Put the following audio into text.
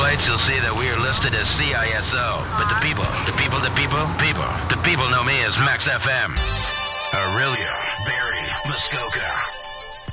websites, you'll see that we are listed as CISO. But the people know me as Max FM. Aurelia Barry Muskoka.